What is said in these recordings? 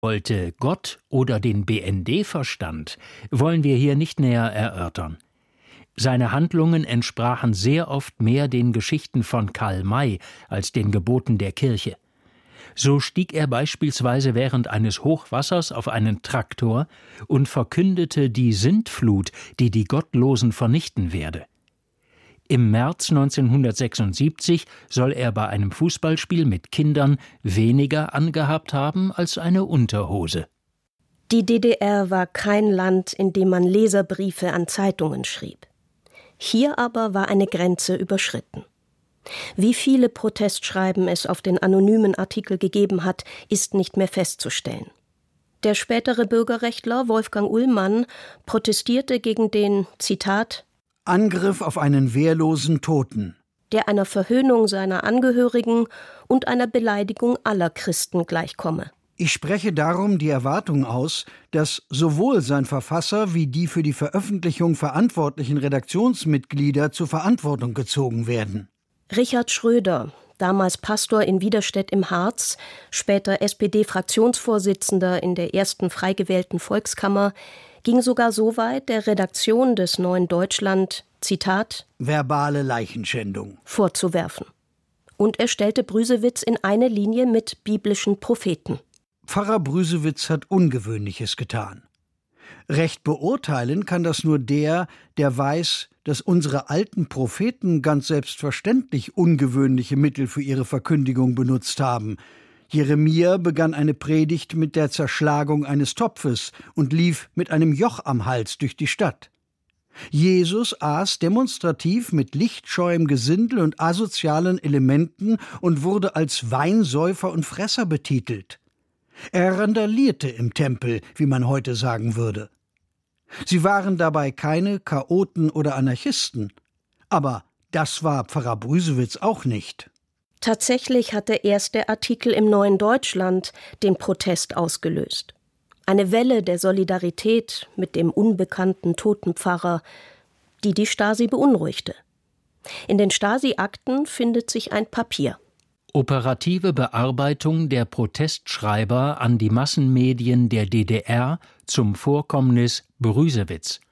Wollte Gott oder den BND verstand, wollen wir hier nicht näher erörtern. Seine Handlungen entsprachen sehr oft mehr den Geschichten von Karl May als den Geboten der Kirche. So stieg er beispielsweise während eines Hochwassers auf einen Traktor und verkündete die Sintflut, die die Gottlosen vernichten werde. Im März 1976 soll er bei einem Fußballspiel mit Kindern weniger angehabt haben als eine Unterhose. Die DDR war kein Land, in dem man Leserbriefe an Zeitungen schrieb. Hier aber war eine Grenze überschritten. Wie viele Protestschreiben es auf den anonymen Artikel gegeben hat, ist nicht mehr festzustellen. Der spätere Bürgerrechtler Wolfgang Ullmann protestierte gegen den, Zitat, Angriff auf einen wehrlosen Toten, der einer Verhöhnung seiner Angehörigen und einer Beleidigung aller Christen gleichkomme. Ich spreche darum die Erwartung aus, dass sowohl sein Verfasser wie die für die Veröffentlichung verantwortlichen Redaktionsmitglieder zur Verantwortung gezogen werden. Richard Schröder, damals Pastor in Widerstedt im Harz, später SPD-Fraktionsvorsitzender in der ersten frei gewählten Volkskammer, ging sogar so weit, der Redaktion des Neuen Deutschland, Zitat, verbale Leichenschändung vorzuwerfen. Und er stellte Brüsewitz in eine Linie mit biblischen Propheten. Pfarrer Brüsewitz hat Ungewöhnliches getan. Recht beurteilen kann das nur der weiß, dass unsere alten Propheten ganz selbstverständlich ungewöhnliche Mittel für ihre Verkündigung benutzt haben. Jeremia begann eine Predigt mit der Zerschlagung eines Topfes und lief mit einem Joch am Hals durch die Stadt. Jesus aß demonstrativ mit lichtscheuem Gesindel und asozialen Elementen und wurde als Weinsäufer und Fresser betitelt. Er randalierte im Tempel, wie man heute sagen würde. Sie waren dabei keine Chaoten oder Anarchisten. Aber das war Pfarrer Brüsewitz auch nicht. Tatsächlich hatte erst der Artikel im Neuen Deutschland den Protest ausgelöst. Eine Welle der Solidarität mit dem unbekannten Totenpfarrer, die Stasi beunruhigte. In den Stasi-Akten findet sich ein Papier. Operative Bearbeitung der Protestschreiber an die Massenmedien der DDR zum Vorkommnis Brüsewitz.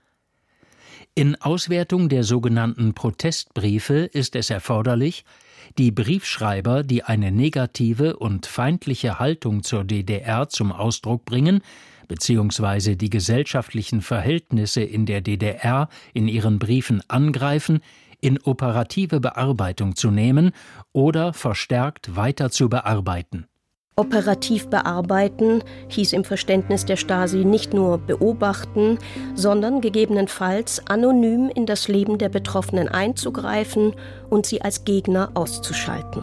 In Auswertung der sogenannten Protestbriefe ist es erforderlich, die Briefschreiber, die eine negative und feindliche Haltung zur DDR zum Ausdruck bringen, beziehungsweise die gesellschaftlichen Verhältnisse in der DDR in ihren Briefen angreifen, in operative Bearbeitung zu nehmen oder verstärkt weiter zu bearbeiten. Operativ bearbeiten hieß im Verständnis der Stasi nicht nur beobachten, sondern gegebenenfalls anonym in das Leben der Betroffenen einzugreifen und sie als Gegner auszuschalten.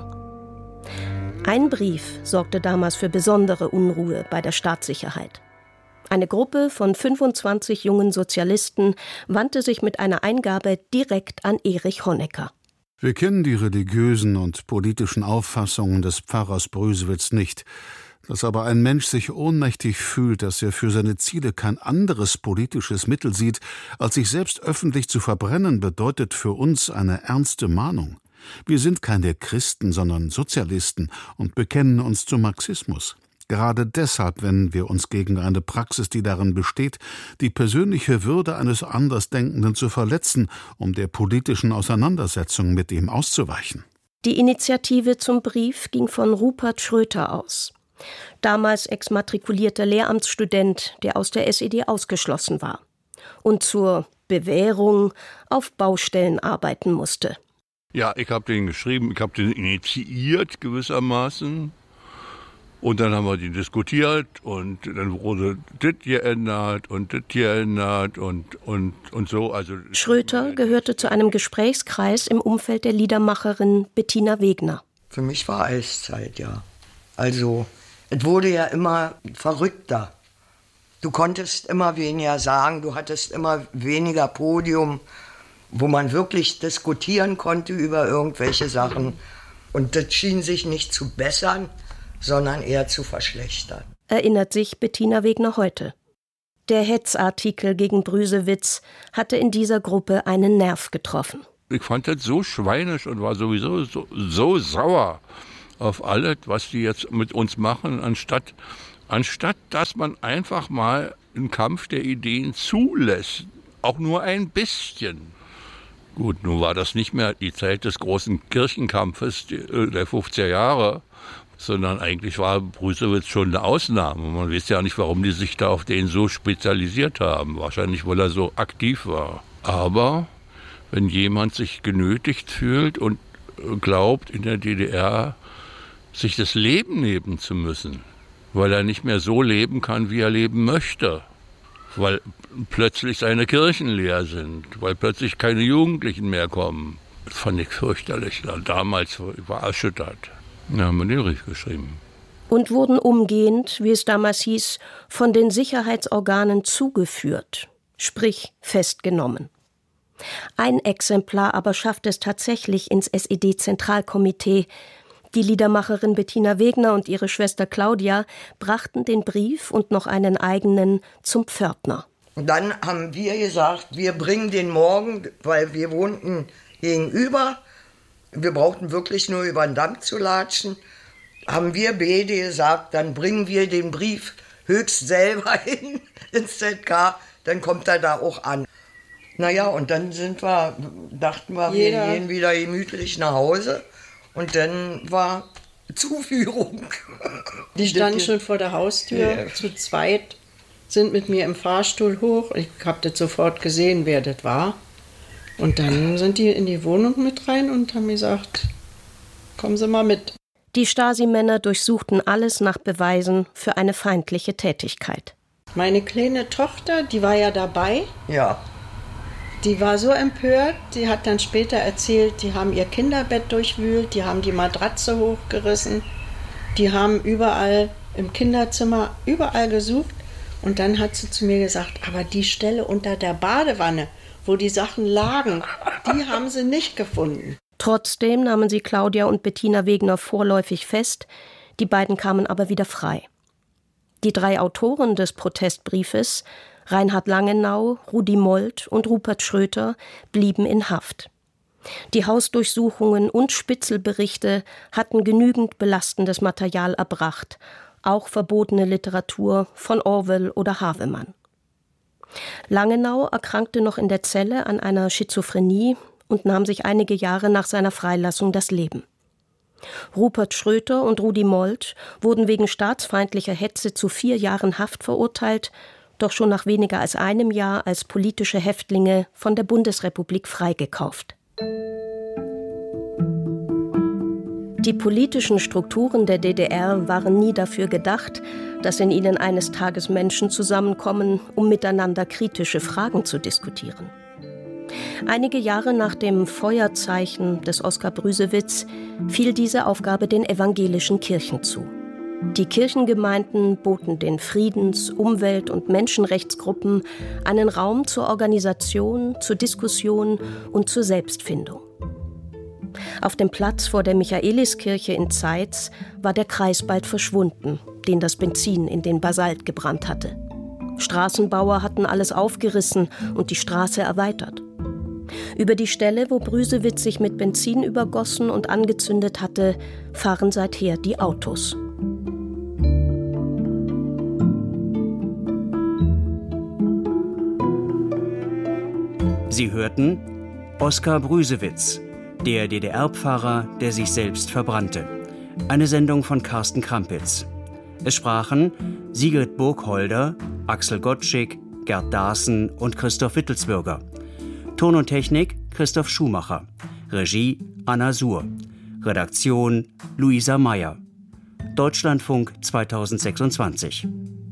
Ein Brief sorgte damals für besondere Unruhe bei der Staatssicherheit. Eine Gruppe von 25 jungen Sozialisten wandte sich mit einer Eingabe direkt an Erich Honecker. Wir kennen die religiösen und politischen Auffassungen des Pfarrers Brüsewitz nicht. Dass aber ein Mensch sich ohnmächtig fühlt, dass er für seine Ziele kein anderes politisches Mittel sieht, als sich selbst öffentlich zu verbrennen, bedeutet für uns eine ernste Mahnung. Wir sind keine Christen, sondern Sozialisten und bekennen uns zum Marxismus. Gerade deshalb wenden wir uns gegen eine Praxis, die darin besteht, die persönliche Würde eines Andersdenkenden zu verletzen, um der politischen Auseinandersetzung mit ihm auszuweichen. Die Initiative zum Brief ging von Rupert Schröter aus. Damals exmatrikulierter Lehramtsstudent, der aus der SED ausgeschlossen war und zur Bewährung auf Baustellen arbeiten musste. Ja, ich habe den geschrieben, ich habe den initiiert gewissermaßen. Und dann haben wir die diskutiert und dann wurde das geändert und das geändert und so. Also Schröter gehörte zu einem Gesprächskreis im Umfeld der Liedermacherin Bettina Wegner. Für mich war Eiszeit, ja. Also, es wurde ja immer verrückter. Du konntest immer weniger sagen, du hattest immer weniger Podium, wo man wirklich diskutieren konnte über irgendwelche Sachen. Und das schien sich nicht zu bessern, sondern eher zu verschlechtern. Erinnert sich Bettina Wegner heute. Der Hetzartikel gegen Brüsewitz hatte in dieser Gruppe einen Nerv getroffen. Ich fand das so schweinisch und war sowieso so sauer auf alles, was die jetzt mit uns machen, anstatt Anstatt dass man einfach mal einen Kampf der Ideen zulässt, auch nur ein bisschen. Gut, nun war das nicht mehr die Zeit des großen Kirchenkampfes der 50er Jahre, sondern eigentlich war Brüsewitz schon eine Ausnahme. Man weiß ja nicht, warum die sich da auf den so spezialisiert haben. Wahrscheinlich, weil er so aktiv war. Aber wenn jemand sich genötigt fühlt und glaubt, in der DDR sich das Leben nehmen zu müssen, weil er nicht mehr so leben kann, wie er leben möchte, weil plötzlich seine Kirchen leer sind, weil plötzlich keine Jugendlichen mehr kommen. Das fand ich fürchterlich. Damals war erschüttert. Da haben wir den Brief geschrieben. Und wurden umgehend, wie es damals hieß, von den Sicherheitsorganen zugeführt, sprich festgenommen. Ein Exemplar aber schafft es tatsächlich ins SED-Zentralkomitee. Die Liedermacherin Bettina Wegner und ihre Schwester Claudia brachten den Brief und noch einen eigenen zum Pförtner. Und dann haben wir gesagt, wir bringen den morgen, weil wir wohnten gegenüber. Wir brauchten wirklich nur über den Damm zu latschen. Haben wir beide gesagt, dann bringen wir den Brief höchst selber hin ins ZK, dann kommt er da auch an. Naja, und dann dachten wir, wir gehen wieder gemütlich nach Hause. Und dann war Zuführung. Die standen schon vor der Haustür, zu zweit, sind mit mir im Fahrstuhl hoch. Ich habe das sofort gesehen, wer das war. Und dann sind die in die Wohnung mit rein und haben gesagt, kommen Sie mal mit. Die Stasi-Männer durchsuchten alles nach Beweisen für eine feindliche Tätigkeit. Meine kleine Tochter, die war ja dabei. Ja. Die war so empört, die hat dann später erzählt, die haben ihr Kinderbett durchwühlt, die haben die Matratze hochgerissen, die haben überall im Kinderzimmer, überall gesucht. Und dann hat sie zu mir gesagt, aber die Stelle unter der Badewanne, wo die Sachen lagen, die haben sie nicht gefunden. Trotzdem nahmen sie Claudia und Bettina Wegner vorläufig fest, die beiden kamen aber wieder frei. Die 3 Autoren des Protestbriefes, Reinhard Langenau, Rudi Molt und Rupert Schröter, blieben in Haft. Die Hausdurchsuchungen und Spitzelberichte hatten genügend belastendes Material erbracht, auch verbotene Literatur von Orwell oder Havemann. Langenau erkrankte noch in der Zelle an einer Schizophrenie und nahm sich einige Jahre nach seiner Freilassung das Leben. Rupert Schröter und Rudi Molt wurden wegen staatsfeindlicher Hetze zu 4 Jahren Haft verurteilt, doch schon nach weniger als einem Jahr als politische Häftlinge von der Bundesrepublik freigekauft. Die politischen Strukturen der DDR waren nie dafür gedacht, dass in ihnen eines Tages Menschen zusammenkommen, um miteinander kritische Fragen zu diskutieren. Einige Jahre nach dem Feuerzeichen des Oskar Brüsewitz fiel diese Aufgabe den evangelischen Kirchen zu. Die Kirchengemeinden boten den Friedens-, Umwelt- und Menschenrechtsgruppen einen Raum zur Organisation, zur Diskussion und zur Selbstfindung. Auf dem Platz vor der Michaeliskirche in Zeitz war der Kreis bald verschwunden, den das Benzin in den Basalt gebrannt hatte. Straßenbauer hatten alles aufgerissen und die Straße erweitert. Über die Stelle, wo Brüsewitz sich mit Benzin übergossen und angezündet hatte, fahren seither die Autos. Sie hörten Oskar Brüsewitz, der DDR-Pfarrer, der sich selbst verbrannte. Eine Sendung von Carsten Krampitz. Es sprachen Sigrid Burgholder, Axel Gottschick, Gerd Daaßen und Christoph Wittelsbürger. Ton und Technik Christoph Schumacher. Regie Anna Suhr. Redaktion Luisa Meyer. Deutschlandfunk 2026.